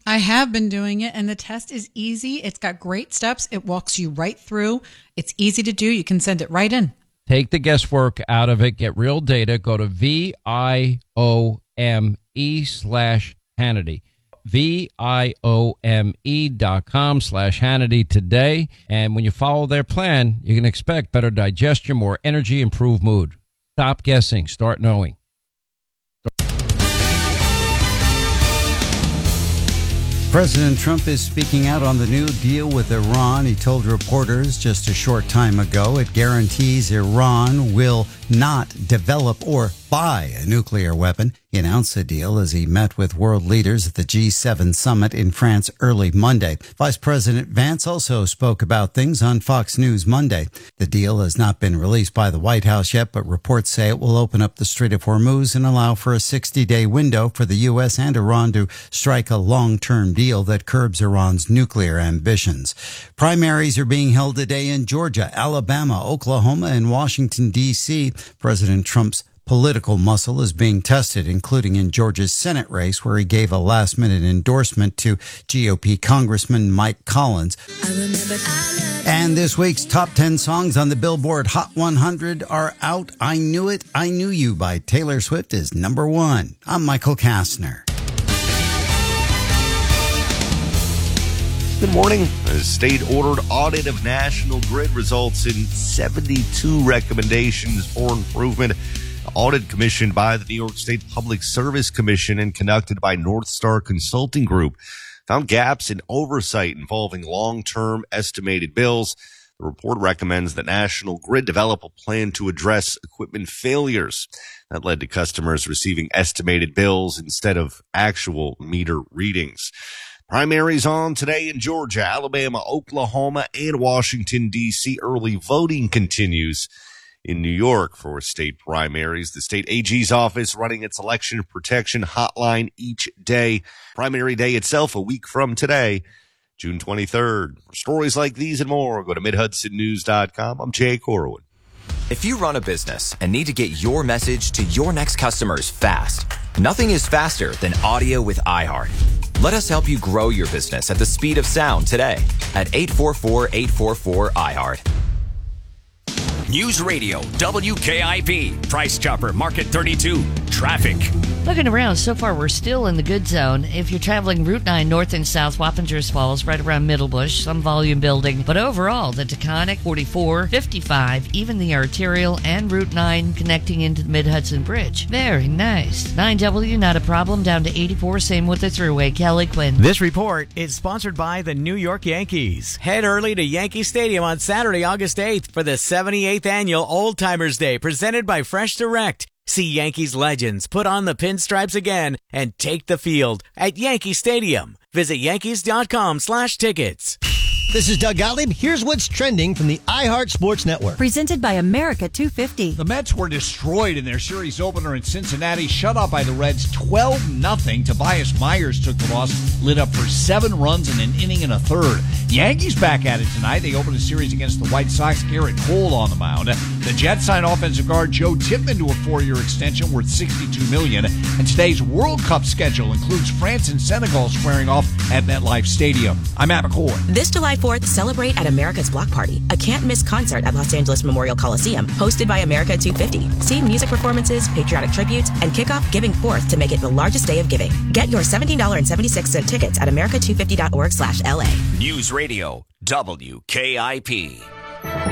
I have been doing it, and the test is easy. It's got great steps. It walks you right through. It's easy to do. You can send it right in. Take the guesswork out of it. Get real data. Go to VIOME/Hannity. VIOME.com/Hannity today. And when you follow their plan, you can expect better digestion, more energy, improved mood. Stop guessing. Start knowing. President Trump is speaking out on the new deal with Iran. He told reporters just a short time ago it guarantees Iran will not develop or buy a nuclear weapon. He announced the deal as he met with world leaders at the G7 summit in France early Monday. Vice President Vance also spoke about things on Fox News Monday. The deal has not been released by the White House yet, but reports say it will open up the Strait of Hormuz and allow for a 60-day window for the U.S. and Iran to strike a long-term deal that curbs Iran's nuclear ambitions. Primaries are being held today in Georgia, Alabama, Oklahoma, and Washington, D.C. President Trump's political muscle is being tested, including in Georgia's Senate race, where he gave a last-minute endorsement to GOP Congressman Mike Collins. And this week's top 10 songs on the Billboard Hot 100 are out. I Knew It, I Knew You by Taylor Swift is number 1. I'm Michael Kastner. Good morning. A state-ordered audit of National Grid results in 72 recommendations for improvement. The audit commissioned by the New York State Public Service Commission and conducted by North Star Consulting Group found gaps in oversight involving long-term estimated bills. The report recommends that National Grid develop a plan to address equipment failures that led to customers receiving estimated bills instead of actual meter readings. Primaries on today in Georgia, Alabama, Oklahoma, and Washington, D.C. Early voting continues in New York for state primaries. The state AG's office running its election protection hotline each day. Primary day itself a week from today, June 23rd. For stories like these and more, go to MidHudsonNews.com. I'm Jay Corwin. If you run a business and need to get your message to your next customers fast, nothing is faster than audio with iHeart. Let us help you grow your business at the speed of sound today at 844-844-iHeart. News Radio, WKIP, Price Chopper, Market 32, traffic. Looking around, so far we're still in the good zone. If you're traveling Route 9 north and south, Wappingers Falls, right around Middlebush, some volume building. But overall, the Taconic, 44, 55, even the arterial and Route 9 connecting into the Mid-Hudson Bridge. Very nice. 9W, not a problem, down to 84, same with the Thruway. Kelly Quinn. This report is sponsored by the New York Yankees. Head early to Yankee Stadium on Saturday, August 8th for the 78th Annual Old Timers Day presented by Fresh Direct. See Yankees legends put on the pinstripes again and take the field at Yankee Stadium. Visit Yankees.com/tickets. This is Doug Gottlieb. Here's what's trending from the iHeart Sports Network. Presented by America 250. The Mets were destroyed in their series opener in Cincinnati, shut out by the Reds 12-0. Tobias Myers took the loss, lit up for 7 runs in an inning and a third. The Yankees back at it tonight. They opened a series against the White Sox. Garrett Cole on the mound. The Jets signed offensive guard Joe Tipman to a 4-year extension worth $62 million. And today's World Cup schedule includes France and Senegal squaring off at MetLife Stadium. I'm Matt McCoy. This July 4th, celebrate at America's Block Party, a can't-miss concert at Los Angeles Memorial Coliseum, hosted by America 250. See music performances, patriotic tributes, and kick off Giving Forth to make it the largest day of giving. Get your $17.76 tickets at america250.org/LA. News Radio, WKIP.